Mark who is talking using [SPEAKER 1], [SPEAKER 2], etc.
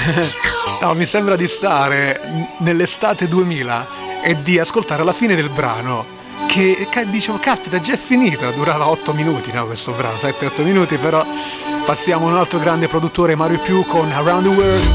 [SPEAKER 1] No, mi sembra di stare nell'estate 2000 e di ascoltare la fine del brano che dicevo, caspita, già è finita, durava 8 minuti, no, questo brano, 7-8 minuti, però passiamo a un altro grande produttore, Mario Più, con Around the World.